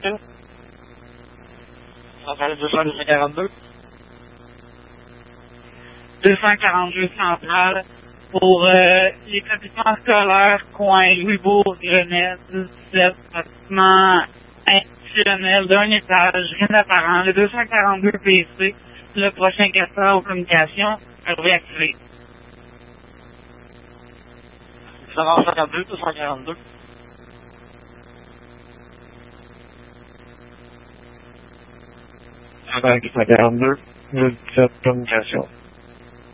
communication. Ça va le 242. 242 centrales pour l'établissement scolaire coin Louisbourg-Grenelle, 17, bâtiment institutionnel d'un étage, rien d'apparent, le 242 PC, le prochain capteur aux communications, réactivé. 242, 242. Avec 242, le 17 communication.